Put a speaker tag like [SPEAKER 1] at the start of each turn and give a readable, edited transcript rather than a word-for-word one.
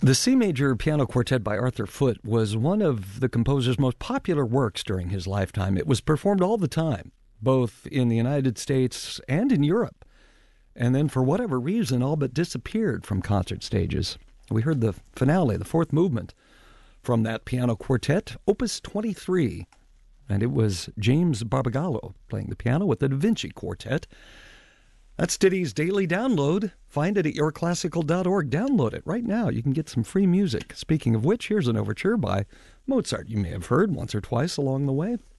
[SPEAKER 1] The C Major Piano Quartet by Arthur Foote was one of the composer's most popular works during his lifetime. It was performed all the time, both in the United States and in Europe, and then for whatever reason all but disappeared from concert stages. We heard the finale, the fourth movement, from that piano quartet, Opus 23, and it was James Barbagallo playing the piano with the Da Vinci Quartet. That's Ditty's Daily Download. Find it at yourclassical.org. Download it right now. You can get some free music. Speaking of which, here's an overture by Mozart you may have heard once or twice along the way.